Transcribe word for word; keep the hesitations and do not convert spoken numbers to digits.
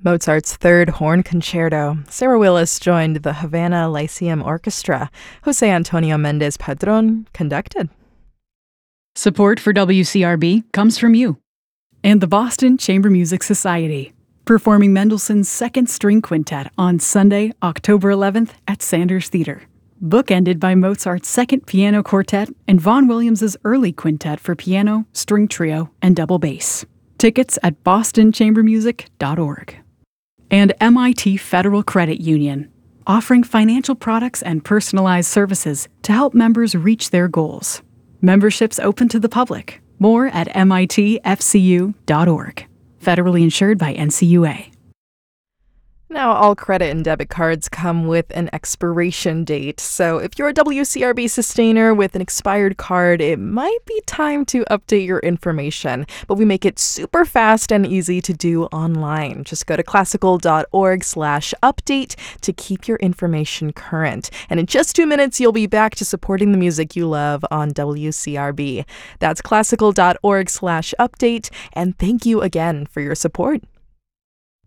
Mozart's Third Horn Concerto. Sarah Willis joined the Havana Lyceum Orchestra. Jose Antonio Mendez Padron conducted. Support for W C R B comes from you and the Boston Chamber Music Society, performing Mendelssohn's Second String Quintet on Sunday, October eleventh at Sanders Theater. Bookended by Mozart's Second Piano Quartet and Vaughan Williams's Early Quintet for piano, string trio, and double bass. Tickets at boston chamber music dot org. And M I T Federal Credit Union, offering financial products and personalized services to help members reach their goals. Memberships open to the public. More at M I T F C U dot org. Federally insured by N C U A. Now, all credit and debit cards come with an expiration date, so if you're a W C R B sustainer with an expired card, it might be time to update your information. But we make it super fast and easy to do online. Just go to classical dot org slash update to keep your information current. And in just two minutes, you'll be back to supporting the music you love on W C R B. That's classical dot org slash update, and thank you again for your support.